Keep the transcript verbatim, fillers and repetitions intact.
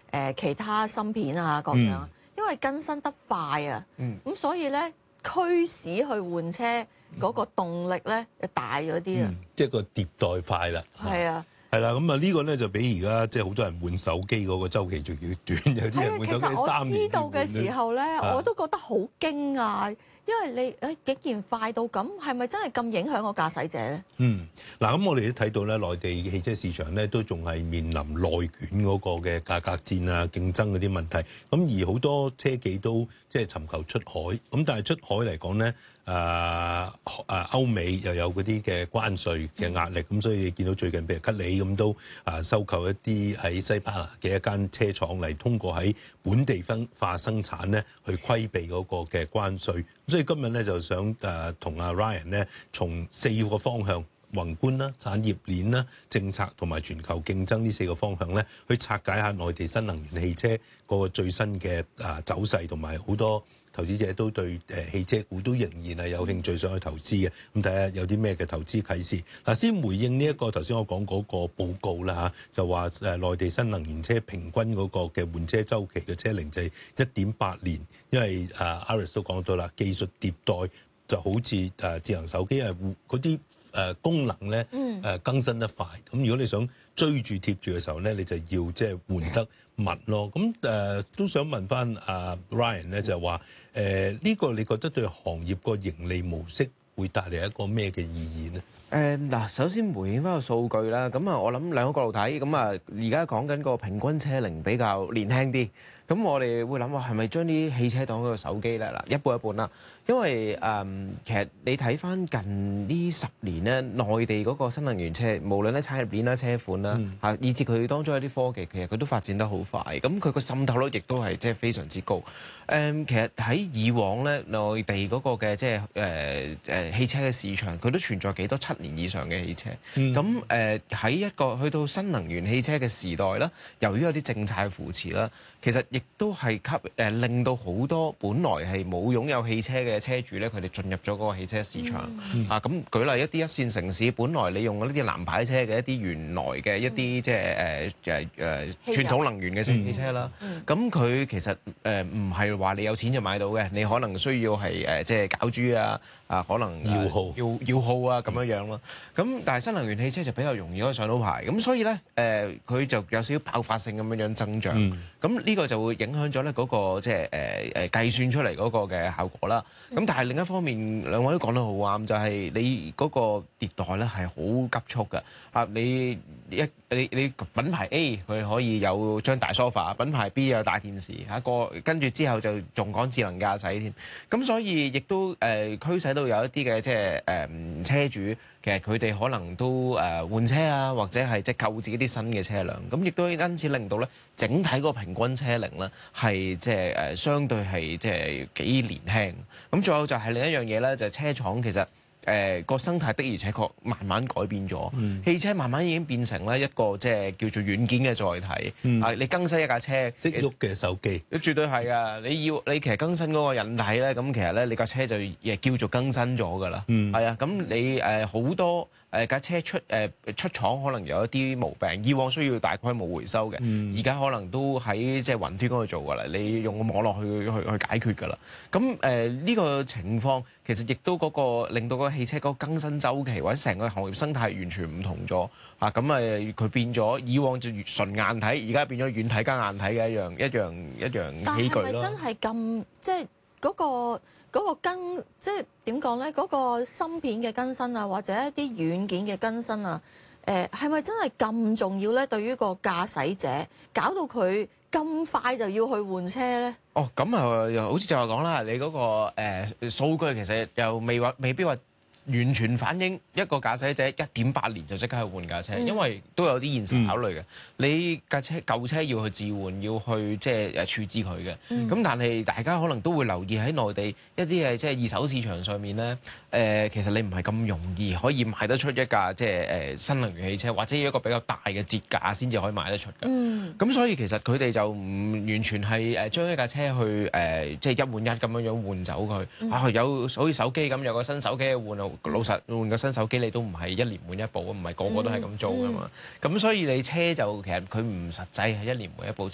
誒其他芯片啊各樣， 嗯、 因為更新得快啊，咁、 嗯、 所以咧驅使去換車嗰個動力咧就大咗啲啊， 即係個迭代快啦。 係啊。 係啦，咁啊呢個咧就比而家即係好多人換手機嗰個週期仲要短，有啲人換手機三年先換。其實我知道嘅時候咧，我都覺得好驚訝，因為你誒竟然快到咁，係咪真係咁影響個駕駛者咧？嗯， 嗱，咁我哋都睇到咧，內地汽車市場咧都仲係面臨內卷嗰個嘅價格戰啊、競爭嗰啲問題。咁而好多車企都即係尋求出海，咁但係出海嚟講咧。誒誒歐美又有嗰啲嘅關稅嘅壓力，咁、嗯、所以你見到最近譬如吉利咁都啊收購一啲喺西班牙嘅一間車廠嚟，通過喺本地分化生產咧去規避嗰個嘅關稅。所以今日咧就想誒同阿 Ryan 咧從四個方向，宏觀啦、產業鏈啦、政策同埋全球競爭呢四個方向咧，去拆解下內地新能源汽車個最新嘅啊走勢，同埋好多投資者都對誒汽車股都仍然係有興趣想去投資嘅。咁睇下有啲咩嘅投資啟示。嗱，先回應呢一個頭先我講嗰個報告啦嚇，就話誒內地新能源車平均嗰個嘅換車週期嘅車齡就係一點八年，因為誒 Iris 都講到啦，技術迭代就好似誒智能手機係嗰啲誒功能咧誒更新得快。咁如果你想追住貼住嘅時候咧，你就要即係換得密咯。咁誒、呃、都想問翻阿 Ryan 咧，就係話誒呢個你覺得對行業個盈利模式會帶嚟一個咩嘅意義咧？ 誒嗱，首先回應翻個數據啦。咁啊，我諗兩個角度睇。咁啊，而家講緊個平均車齡比較年輕啲。咁我哋會諗話係咪將啲汽車當嗰個手機咧？嗱，一半一半啦。因為誒、嗯，其實你睇翻近呢十年咧，內地嗰個新能源車，無論咧產業鏈啦、車款啦，嚇、嗯，以至佢當中一啲科技，其實佢都發展得好快。咁佢個滲透率亦都係即係非常之高。誒、嗯，其實喺以往咧，內地嗰個嘅即係誒誒汽車嘅市場，佢都存在幾多七年以上嘅汽車。咁誒喺一個去到新能源汽車嘅時代啦，由於有啲政策扶持啦，其實亦都係吸誒令到好多本來係冇擁有汽車嘅車主咧，佢哋進入咗嗰個汽車市場、嗯、啊。咁舉例一啲一線城市，本來你用呢啲藍牌車嘅一啲原來嘅一啲、嗯、即係誒誒誒傳統能源嘅汽車啦。咁、嗯、佢、嗯、其實誒唔係話你有錢就買到嘅，你可能需要係誒、呃、即係攪珠啊啊，可能搖號要搖號啊咁樣樣咯。咁、嗯、但係新能源汽車就比較容易可以上到牌，咁所以咧誒佢就有少少爆發性咁樣樣增長。咁、嗯、呢個就會影響咗咧嗰個即係誒誒計算出嚟嗰個嘅效果啦。咁、嗯、但係另一方面，兩位都講得好啱，就係、是、你嗰個迭代咧係好急速嘅。啊，你一你你品牌 A 佢可以有張大 sofa， 品牌 B 有大電視，一個跟住之後就仲講智能駕駛添。咁所以亦都誒、呃、驅使到有一啲嘅即係誒車主，其實佢哋可能都誒換車啊，或者係即係購置一啲新嘅車輛。咁亦都因此令到咧整體個平均車齡咧係即係誒相對係即係幾年輕。咁仲有就係另一樣嘢咧，就係、是、車廠其實。誒個、呃、生態的而且確慢慢改變咗，嗯、汽車慢慢已經變成咧一個即係叫做軟件嘅載體。嗯、啊，你更新一架車識喐嘅手機， 絕對係啊！你要你其實更新嗰個引體咧，咁其實咧你架車就亦叫做更新咗㗎啦。係、嗯、啊，咁你誒好、呃、多誒架、呃、車出誒、呃、出廠可能有一啲毛病，以往需要大規模回收嘅，而家、嗯、可能都喺即係雲端嗰度做㗎啦。你用個網絡去去去解決㗎啦。咁誒呢個情況其實亦都嗰、嗰個令到個汽車嗰個更新週期或者成個行業生態完全唔同咗啊！咁誒佢變咗以往就純硬體，而家變咗軟體加硬體嘅一樣一樣一樣器具咯。但係咪真係咁即係嗰個嗰個更即係點講咧？嗰個芯片嘅更新啊，或者一啲軟件嘅更新啊，誒係咪真係咁重要咧？對於個駕駛者，搞到佢咁快就要去換車咧？哦，咁啊，又好似就係講啦，你嗰、嗰個誒、呃、數據其實又未話未必話完全反映一個駕駛者一點八年就即刻去換架車，嗯、因為都有啲現實考慮嘅。嗯、你架車舊車要去置換，要去即係誒處置佢嘅。咁、嗯、但係大家可能都會留意喺內地一啲誒即係二手市場上面咧，誒、呃、其實你唔係咁容易可以賣得出一架即係誒新能源汽車，或者要一個比較大嘅折價先至可以賣得出嘅。咁、嗯、所以其實佢哋就唔完全係誒將一架車去誒、呃、即係一換一咁樣樣換走佢。嗯、啊，有好似手機咁，有個新手機換啊。老實換個新手機，你都唔係一年換一部，唔係個個都係咁做噶嘛。咁、嗯嗯、所以你車就其實佢唔實際係一年換一部。